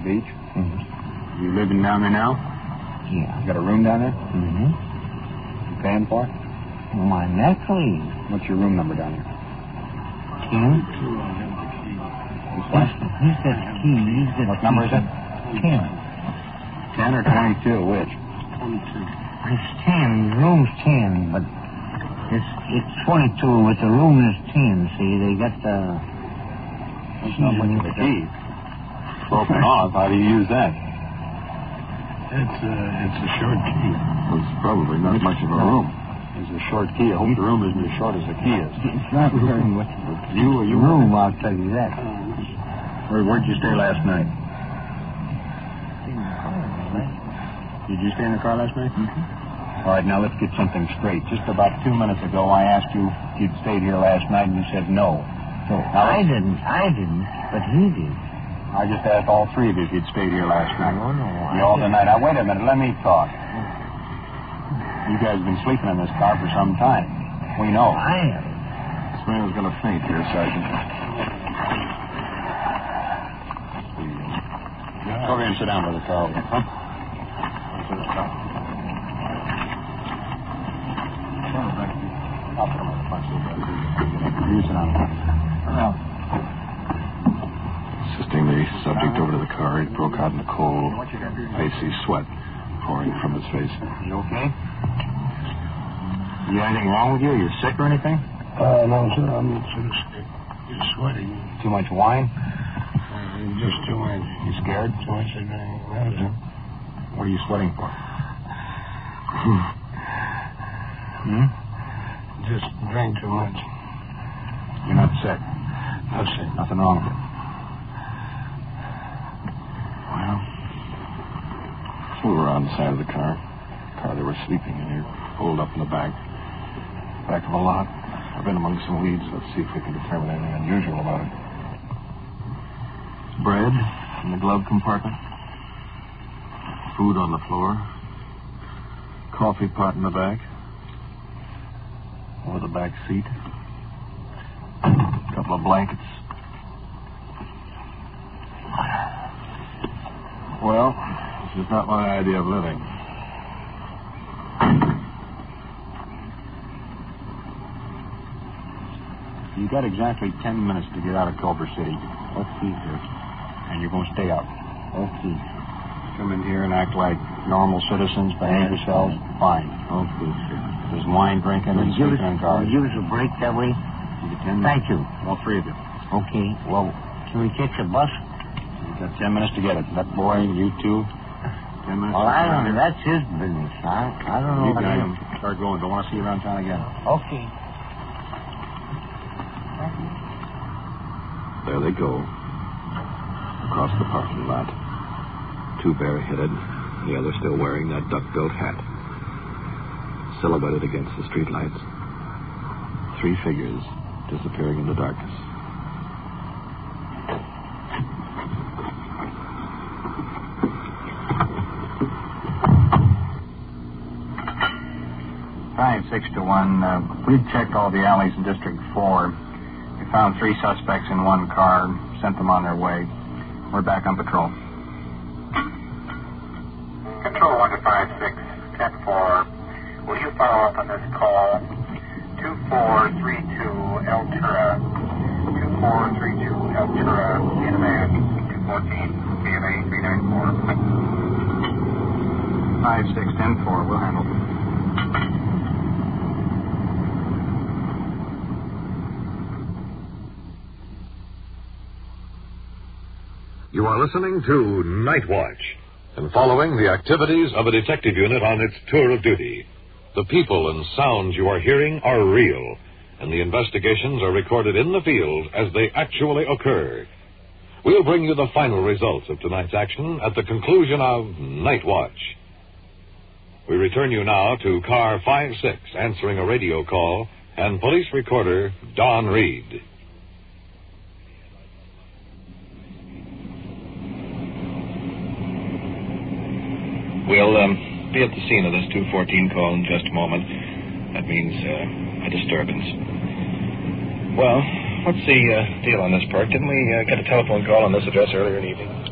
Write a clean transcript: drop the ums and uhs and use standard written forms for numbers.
beach? Mm-hmm. You living down there now? Yeah. You got a room down there? Mm-hmm. You paying for it? My naturally. What's your room number down here? 10. What? He's got keys. What number is it? 10. 10 or 22, which? 22. It's 10. Room's 10, but it's 22, but the room is 10. See, they got the... That's not much of a key. Broken off. How do you use that? It's a short key. Well, it's probably not much of a room. It's a short key. I hope the room isn't as short as the key is. It's not very much of a key. You room, I'll tell you that. Where'd you stay last night? Did you stay in the car last night? Mm-hmm. All right, now let's get something straight. Just about 2 minutes ago, I asked you if you'd stayed here last night, and you said no. So I didn't, but he did. I just asked all three of you if you'd stayed here last night. No. You all denied. Now, wait a minute. Let me talk. You guys have been sleeping in this car for some time. We know. I am. This man was going to faint here, Sergeant. Go over here and sit down by the car. Huh? I'll put him on the front seat. You sit down. Assisting the subject over to the car, he broke out in the cold, icy sweat pouring from his face. You okay? You got anything wrong with you? You're sick or anything? No, sir. I'm sort of just sweating. Too much wine? Just too much. You scared? Too much. What are you sweating for? Just drank too much. You're not sick? No, sir. Nothing wrong with it? Well, So we were on the side of the car. They were sleeping in here, pulled up in the back of a lot. I've been among some weeds. Let's see if we can determine anything unusual about it. Bread in the glove compartment. Food on the floor. Coffee pot in the back. Over the back seat. A couple of blankets. Well, this is not my idea of living. you got exactly 10 minutes to get out of Culver City. Let's see here. And you're going to stay out. Okay. Come in here and act like normal citizens, behave yourselves. Fine. Okay, sir. There's wine drinking and sleeping in cars. Give us a break that way? You get 10 minutes. Thank you. All three of you. Okay. Well, can we catch a bus? You've got 10 minutes to get it. That boy, you two. 10 minutes. Well, I don't know. That's his business. I don't know You about got him. him. Start going. Don't want to see you around town again. Okay. There they go. Across the parking lot. Two bareheaded, the other still wearing that duck-billed hat. Silhouetted against the streetlights. Three figures disappearing in the darkness. Five, 6 to 1. We've checked all the alleys in District 4. We found 3 suspects in one car, sent them on their way. We're back on patrol. Control 1 to 5-6, 10-4. Will you follow up on this call? 2432 Altura. 2432 Altura, in a man. 214, BMA 394. 5, 6, 10, 4. We'll handle them. You are listening to Night Watch and following the activities of a detective unit on its tour of duty. The people and sounds you are hearing are real, and the investigations are recorded in the field as they actually occur. We'll bring you the final results of tonight's action at the conclusion of Night Watch. We return you now to Car 5-6, answering a radio call, and police recorder Don Reed. We'll be at the scene of this 214 call in just a moment. That means a disturbance. Well, what's the deal on this, Perk? Didn't we get a telephone call on this address earlier in the evening?